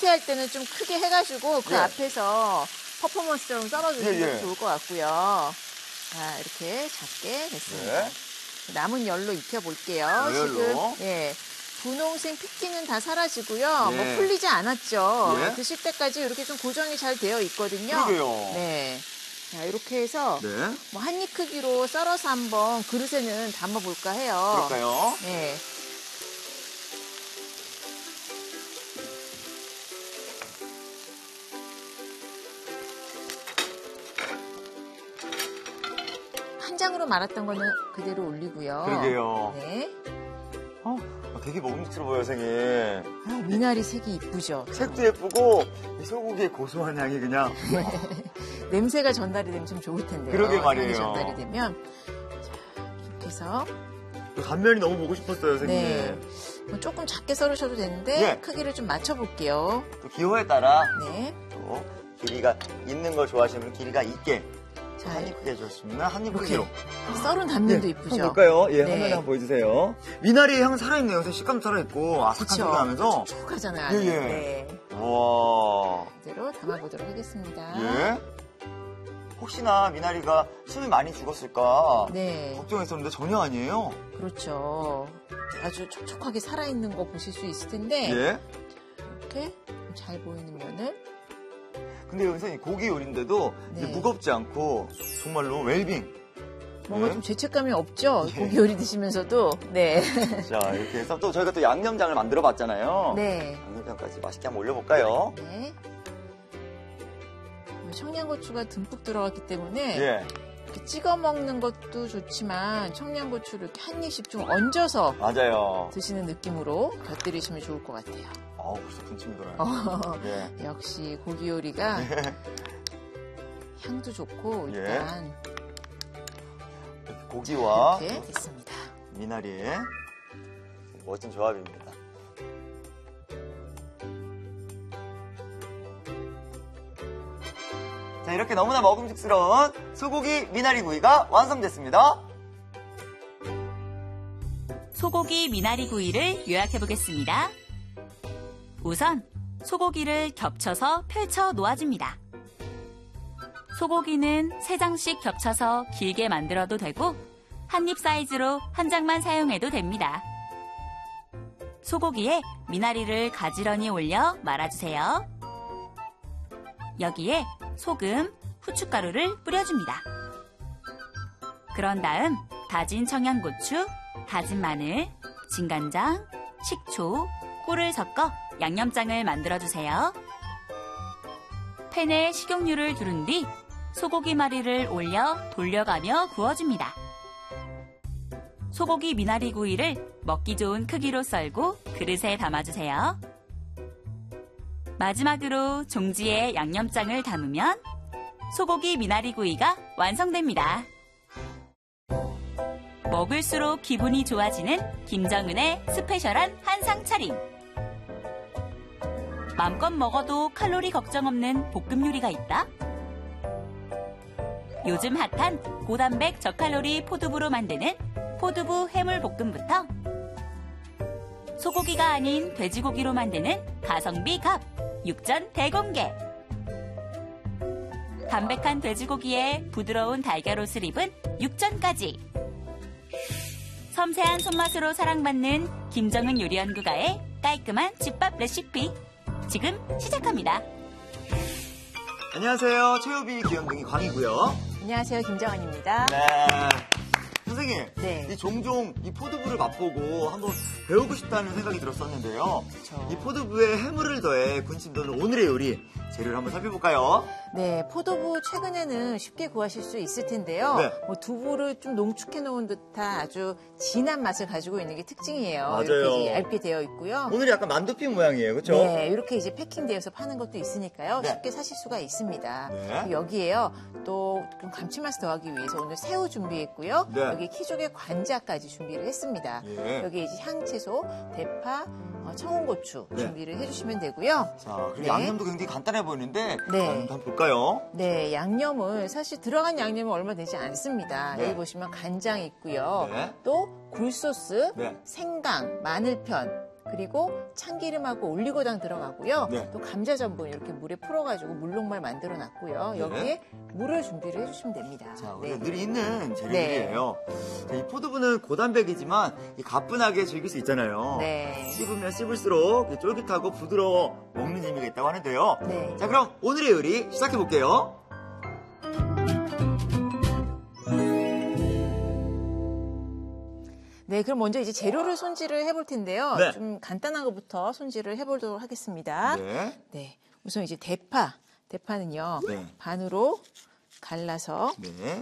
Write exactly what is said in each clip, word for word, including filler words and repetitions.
할 때는 좀 크게 해가지고 그 예. 앞에서 퍼포먼스처럼 썰어주시면 예, 예. 좋을 것 같고요. 자, 이렇게 작게 됐습니다. 네. 남은 열로 익혀볼게요. 열로. 지금 예. 분홍색 핏기는 다 사라지고요. 예. 뭐 풀리지 않았죠. 예. 드실 때까지 이렇게 좀 고정이 잘 되어 있거든요. 그러게요. 네. 자, 이렇게 해서 네. 뭐 한 입 크기로 썰어서 한번 그릇에는 담아볼까 해요. 그럴까요? 네. 한 장으로 말았던 거는 그대로 올리고요. 그러게요. 네. 어, 되게 먹음직스러워 보여요, 선생님. 아, 미나리 색이 이쁘죠? 색도 예쁘고 이 소고기의 고소한 향이 그냥 냄새가 전달이 되면 좀 좋을 텐데요. 그러게 말이에요. 향이 전달이 되면 자, 이렇게 해서 단면이 너무 보고 싶었어요, 선생님. 네. 뭐 조금 작게 썰으셔도 되는데 예. 크기를 좀 맞춰볼게요. 또 기호에 따라 네. 또 길이가 있는 걸 좋아하시는 분 길이가 있게 자, 한 입 크게 해주셨으면 한 입 이렇게 크기로. 썰은 단면도 예, 이쁘죠? 한번 볼까요? 예, 네. 화면에 한번 보여주세요. 미나리의 향 살아있네요. 선생님. 식감 살아있고 아삭아삭하면서. 촉촉하잖아요. 예, 예. 네. 와. 그대로 담아보도록 하겠습니다. 예. 혹시나 미나리가 숨이 많이 죽었을까 네. 걱정했었는데 전혀 아니에요. 그렇죠. 아주 촉촉하게 살아있는 거 보실 수 있을 텐데 예. 이렇게 잘 보이는 면을 근데 선생님 고기 요리인데도 네. 이제 무겁지 않고 정말로 웰빙. 뭔가 네. 좀 죄책감이 없죠? 예. 고기 요리 드시면서도. 네. 자, 이렇게 해서 또 저희가 또 양념장을 만들어 봤잖아요. 네. 양념장까지 맛있게 한번 올려볼까요? 네. 청양고추가 듬뿍 들어갔기 때문에 예. 이렇게 찍어 먹는 것도 좋지만 청양고추를 이렇게 한 입씩 좀 얹어서 맞아요. 드시는 느낌으로 곁들이시면 좋을 것 같아요. 아, 벌써 군침이 돌아요. 어, 예. 역시 고기 요리가 향도 좋고 예. 일단 고기와 이렇게 됐습니다. 미나리의 멋진 조합입니다. 자, 이렇게 너무나 먹음직스러운 소고기 미나리 구이가 완성됐습니다. 소고기 미나리 구이를 요약해 보겠습니다. 우선 소고기를 겹쳐서 펼쳐 놓아줍니다. 소고기는 세 장씩 겹쳐서 길게 만들어도 되고 한 입 사이즈로 한 장만 사용해도 됩니다. 소고기에 미나리를 가지런히 올려 말아주세요. 여기에 소금, 후춧가루를 뿌려줍니다. 그런 다음 다진 청양고추, 다진 마늘, 진간장, 식초, 꿀을 섞어 양념장을 만들어주세요. 팬에 식용유를 두른 뒤 소고기 마리를 올려 돌려가며 구워줍니다. 소고기 미나리 구이를 먹기 좋은 크기로 썰고 그릇에 담아주세요. 마지막으로 종지에 양념장을 담으면 소고기 미나리 구이가 완성됩니다. 먹을수록 기분이 좋아지는 김정은의 스페셜한 한상 차림. 맘껏 먹어도 칼로리 걱정 없는 볶음 요리가 있다? 요즘 핫한 고단백 저칼로리 포두부로 만드는 포두부 해물볶음부터 소고기가 아닌 돼지고기로 만드는 가성비 갑 육전 대공개. 담백한 돼지고기에 부드러운 달걀옷을 입은 육전까지. 섬세한 손맛으로 사랑받는 김정은 요리연구가의 깔끔한 집밥 레시피. 지금 시작합니다. 안녕하세요. 최유비 귀염둥이 광이고요. 안녕하세요. 김정은입니다. 네. 선생님, 네. 이 종종 이 포두부를 맛보고 한번 배우고 싶다는 생각이 들었었는데요. 그렇죠. 이 포두부에 해물을 더해 군침 도는 오늘의 요리 재료를 한번 살펴볼까요? 네, 포도부 최근에는 쉽게 구하실 수 있을 텐데요. 네. 뭐 두부를 좀 농축해 놓은 듯한 아주 진한 맛을 가지고 있는 게 특징이에요. 맞아요. 이렇게 이제 얇게 되어 있고요. 오늘이 약간 만두피 모양이에요, 그렇죠? 네, 이렇게 이제 패킹되어서 파는 것도 있으니까요. 네. 쉽게 사실 수가 있습니다. 네. 여기에요. 또 좀 감칠맛을 더하기 위해서 오늘 새우 준비했고요. 네. 여기 키조개 관자까지 준비를 했습니다. 예. 여기 이제 향채소, 대파, 어, 청양고추 네. 준비를 해주시면 되고요. 자, 그리고 네. 양념도 굉장히 간단해 보이는데 네. 한번 볼까요? 네, 양념은 사실 들어간 양념은 얼마 되지 않습니다. 네. 여기 보시면 간장 있고요. 네. 또 굴소스, 네. 생강, 마늘편, 그리고 참기름하고 올리고당 들어가고요. 네. 또 감자 전분 이렇게 물에 풀어가지고 물녹말 만들어 놨고요. 네. 여기에 물을 준비를 해주시면 됩니다. 자, 네. 우리가 늘 있는 재료들이에요. 자, 이 포도부는 고단백이지만 이 가뿐하게 즐길 수 있잖아요. 네. 씹으면 씹을수록 쫄깃하고 부드러워 먹는 재미가 있다고 하는데요. 네. 자, 그럼 오늘의 요리 시작해 볼게요. 네, 그럼 먼저 이제 재료를 손질을 해볼 텐데요. 네. 좀 간단한 것부터 손질을 해보도록 하겠습니다. 네. 네, 우선 이제 대파, 대파는요 네. 반으로 갈라서 네.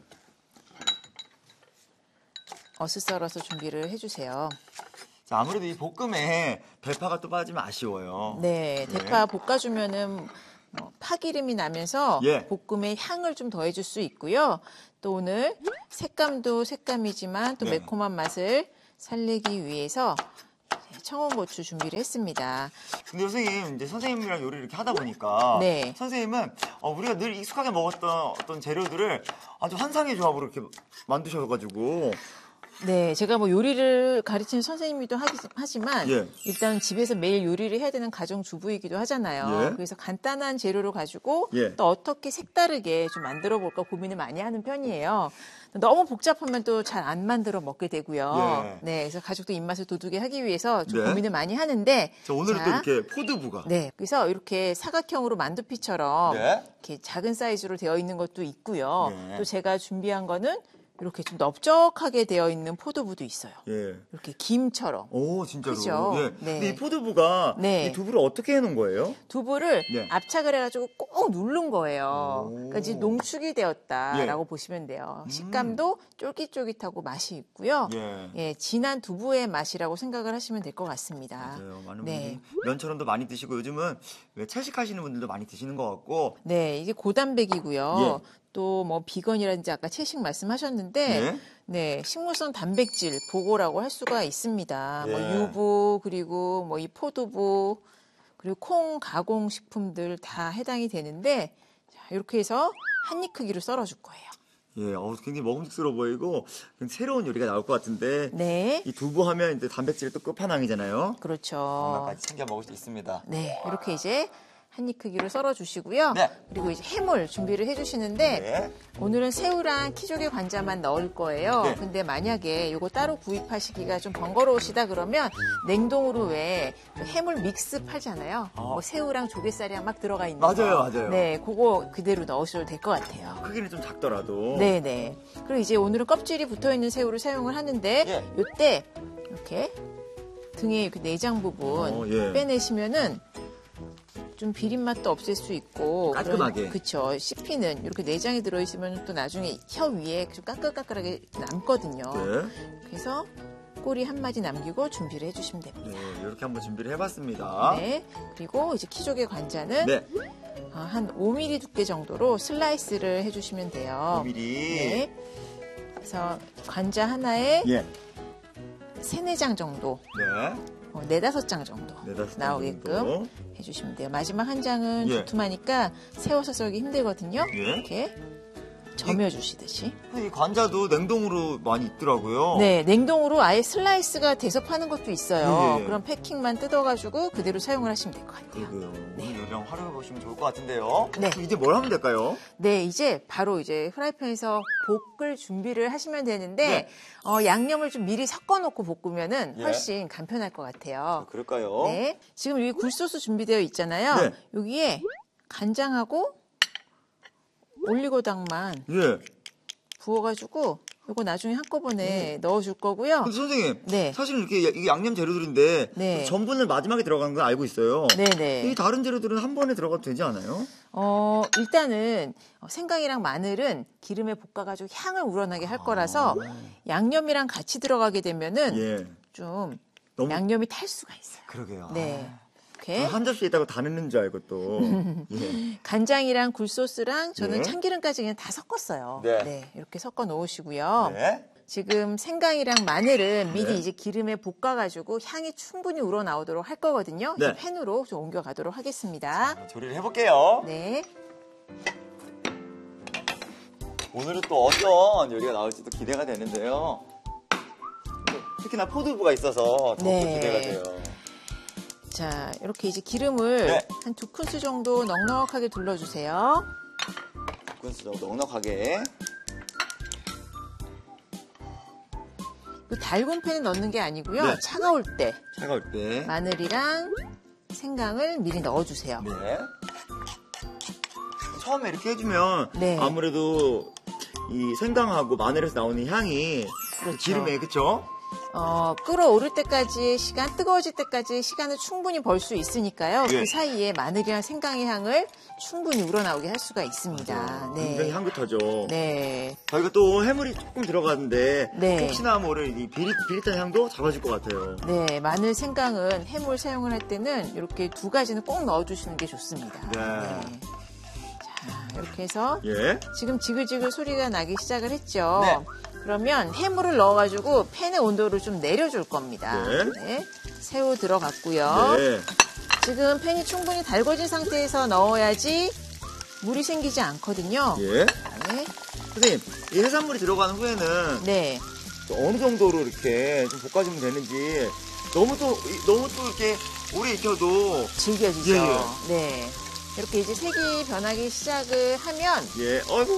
어슷 썰어서 준비를 해주세요. 자, 아무래도 이 볶음에 대파가 또 빠지면 아쉬워요. 네, 대파 볶아주면은 뭐 파기름이 나면서 예. 볶음에 향을 좀 더해줄 수 있고요. 또 오늘 색감도 색감이지만 또 네. 매콤한 맛을 살리기 위해서 청원고추 준비를 했습니다. 근데 선생님, 이제 선생님이랑 요리를 이렇게 하다 보니까 네. 선생님은 어, 우리가 늘 익숙하게 먹었던 어떤 재료들을 아주 환상의 조합으로 이렇게 만드셔가지고 네, 제가 뭐 요리를 가르치는 선생님이기도 하기, 하지만 예. 일단 집에서 매일 요리를 해야 되는 가정주부이기도 하잖아요. 예. 그래서 간단한 재료를 가지고 예. 또 어떻게 색다르게 좀 만들어 볼까 고민을 많이 하는 편이에요. 너무 복잡하면 또 잘 안 만들어 먹게 되고요. 예. 네, 그래서 가족도 입맛을 돋우게 하기 위해서 좀 네. 고민을 많이 하는데 자, 오늘은 자, 또 이렇게 포도부가 네, 그래서 이렇게 사각형으로 만두피처럼 네. 이렇게 작은 사이즈로 되어 있는 것도 있고요. 네. 또 제가 준비한 거는 이렇게 좀 넓적하게 되어 있는 포도부도 있어요. 예. 이렇게 김처럼. 오, 진짜로. 그죠? 예. 네. 근데 이 포도부가 네. 이 두부를 어떻게 해놓은 거예요? 두부를 네. 압착을 해가지고 꼭 누른 거예요. 오. 그러니까 이제 농축이 되었다라고 예. 보시면 돼요. 음. 식감도 쫄깃쫄깃하고 맛이 있고요. 예. 예, 진한 두부의 맛이라고 생각을 하시면 될 것 같습니다. 맞아요. 많은 네. 분들이 면처럼도 많이 드시고 요즘은 왜 채식하시는 분들도 많이 드시는 것 같고. 네, 이게 고단백이고요. 예. 또 뭐 비건이라든지 아까 채식 말씀하셨는데 네. 네, 식물성 단백질 보고라고 할 수가 있습니다. 뭐 예. 유부 그리고 뭐 이 포도부 그리고 콩 가공 식품들 다 해당이 되는데 자, 이렇게 해서 한 입 크기로 썰어 줄 거예요. 예, 어, 굉장히 먹음직스러워 보이고 새로운 요리가 나올 것 같은데 네. 이 두부 하면 이제 단백질이 또 끝판왕이잖아요. 그렇죠. 건강까지 챙겨 먹을 수 있습니다. 네, 이렇게 이제 한 입 크기로 썰어 주시고요. 네. 그리고 이제 해물 준비를 해 주시는데 네. 오늘은 새우랑 키조개 관자만 넣을 거예요. 네. 근데 만약에 이거 따로 구입하시기가 좀 번거로우시다 그러면 냉동으로 왜 해물 믹스 팔잖아요. 아. 뭐 새우랑 조개살이랑 막 들어가 있는 맞아요, 거. 맞아요. 네, 그거 그대로 넣으셔도 될 것 같아요. 크기는 좀 작더라도. 네, 네. 그리고 이제 오늘은 껍질이 붙어 있는 새우를 사용을 하는데 예. 이때 이렇게 등에 이렇게 내장 부분 어, 예. 빼내시면은 좀 비린 맛도 없앨 수 있고 깔끔하게. 그렇죠. 씹히는 이렇게 내장이 들어있으면 또 나중에 혀 위에 좀 까끌까끌하게 남거든요. 네. 그래서 꼬리 한 마디 남기고 준비를 해주시면 됩니다. 네, 이렇게 한번 준비를 해봤습니다. 네. 그리고 이제 키조개 관자는 네. 어, 한 오 밀리미터 두께 정도로 슬라이스를 해주시면 돼요. 오 밀리미터. 네. 그래서 관자 하나에 예. 세네 장 정도, 네. 어, 네다섯 장 정도 네다섯 장 나오게끔 정도. 해주시면 돼요. 마지막 한 장은 예. 두툼하니까 세워서 썰기 힘들거든요. 예. 이렇게 점여주시듯이. 이 관자도 냉동으로 많이 있더라고요. 네, 냉동으로 아예 슬라이스가 돼서 파는 것도 있어요. 예, 예. 그럼 패킹만 뜯어가지고 그대로 사용을 하시면 될 것 같아요. 그러고요. 오늘 요리랑 활용해 보시면 좋을 것 같은데요. 네. 그럼 이제 뭘 하면 될까요? 네, 이제 바로 이제 프라이팬에서 볶을 준비를 하시면 되는데 네. 어, 양념을 좀 미리 섞어놓고 볶으면은 예. 훨씬 간편할 것 같아요. 그럴까요? 네, 지금 여기 굴소스 준비되어 있잖아요. 네. 여기에 간장하고 올리고당만 예. 부어가지고 이거 나중에 한꺼번에 넣어줄 거고요. 근데 선생님, 네. 사실은 이렇게 이게 양념 재료들인데 네. 전분을 마지막에 들어가는 건 알고 있어요. 네네. 이 다른 재료들은 한 번에 들어가도 되지 않아요? 어, 일단은 생강이랑 마늘은 기름에 볶아가지고 향을 우러나게 할 거라서 양념이랑 같이 들어가게 되면은 아. 예. 좀 너무 양념이 탈 수가 있어요. 그러게요. 네. 아, 이렇게 한 접시에 있다가 다 넣는 줄 알고 또. 예. 간장이랑 굴소스랑 저는 네. 참기름까지 그냥 다 섞었어요. 네. 이렇게 섞어 놓으시고요. 네. 지금 생강이랑 마늘은 미리 네. 이제 기름에 볶아가지고 향이 충분히 우러나오도록 할 거거든요. 네. 이제 팬으로 좀 옮겨가도록 하겠습니다. 조리를 해볼게요. 네. 오늘은 또 어떤 요리가 나올지도 기대가 되는데요. 특히나 포도부가 있어서 더욱더 네. 기대가 돼요. 자, 이렇게 이제 기름을 네. 한 두 큰술 정도 넉넉하게 둘러주세요. 그래서 넉넉하게. 그 달군 팬에 넣는 게 아니고요. 네. 차가울 때 차가울 때. 마늘이랑 생강을 미리 넣어주세요. 네. 처음에 이렇게 해주면 네. 아무래도 이 생강하고 마늘에서 나오는 향이 그렇죠. 기름에 그쵸? 어, 끓어오를 때까지 시간, 뜨거워질 때까지 시간을 충분히 벌 수 있으니까요. 예. 그 사이에 마늘이랑 생강의 향을 충분히 우러나오게 할 수가 있습니다. 맞아요. 네. 굉장히 향긋하죠. 네. 저희가 또 해물이 조금 들어가는데 네. 혹시나 모를 이 비릿, 비릿한 향도 잡아줄 것 같아요. 네, 마늘, 생강은 해물 사용을 할 때는 이렇게 두 가지는 꼭 넣어주시는 게 좋습니다. 네. 자, 이렇게 해서 예. 지금 지글지글 소리가 나기 시작을 했죠. 네. 그러면 해물을 넣어가지고 팬의 온도를 좀 내려줄 겁니다. 네. 네. 새우 들어갔고요. 네. 지금 팬이 충분히 달궈진 상태에서 넣어야지 물이 생기지 않거든요. 예. 네. 선생님, 이 해산물이 들어간 후에는 네. 또 어느 정도로 이렇게 좀 볶아주면 되는지 너무 또, 이- 너무 또 이렇게 오래 익혀도 질겨지죠. 예, 예. 네. 이렇게 이제 색이 변하기 시작을 하면 예. 어이구.